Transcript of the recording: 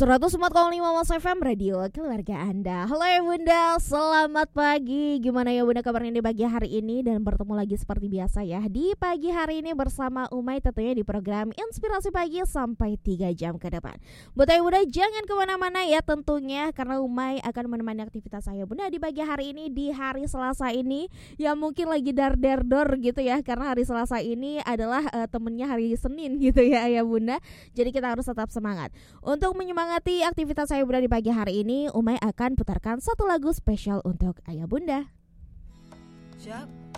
104,5 Mas FM Radio keluarga Anda. Halo ya Bunda, selamat pagi. Gimana ya Bunda kabarnya di pagi hari ini? Dan bertemu lagi seperti biasa ya di pagi hari ini bersama Umay tentunya di program Inspirasi Pagi sampai 3 jam ke depan. Buat ya Bunda jangan kemana-mana ya tentunya, karena Umay akan menemani aktivitas saya Bunda di pagi hari ini, di hari Selasa ini. Ya mungkin lagi dar-der-dor gitu ya, karena hari Selasa ini adalah temennya hari Senin gitu ya Bunda. Jadi kita harus tetap semangat. Untuk menyemangati aktivitas saya Bunda di pagi hari ini, Umay akan putarkan satu lagu spesial untuk Ayah Bunda. Siap.